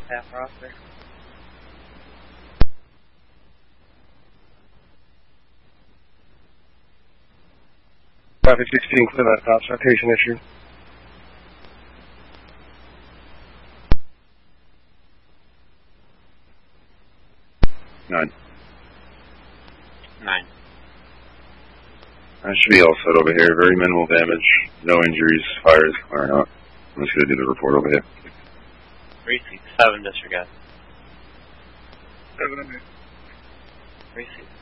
half roster. Traffic 16, clear that stop. Citation issue. 9. 9. I should be all set over here. Very minimal damage. No injuries. Fire is clearing out. I'm just going to do the report over here. 367 disregard. 700. 367.